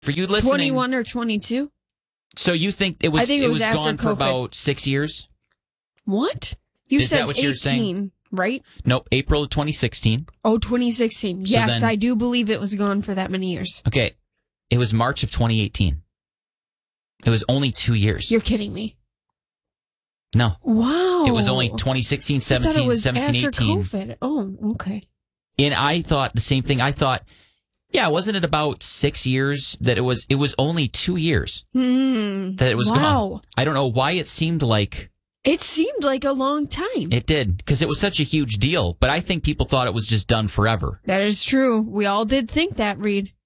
For you listening, 21 or 22. So you think it was? I think it was gone after for COVID. about 6 years. What? You Is said that what you're 18, saying? right? Nope, April of 2016. Oh, 2016. So Yes, then- I do believe it was gone for that many years. Okay, it was March of 2018. It was only 2 years. You're kidding me. No. Wow. It was only 2016, I thought 17, it was 17, after 18. COVID. Oh, okay. And I thought the same thing. I thought, yeah, wasn't it about 6 years that it was only 2 years that it was gone. I don't know why it seemed like It seemed like a long time. it did, because it was such a huge deal. But I think people thought it was just done forever. That is true. We all did think that, Reed.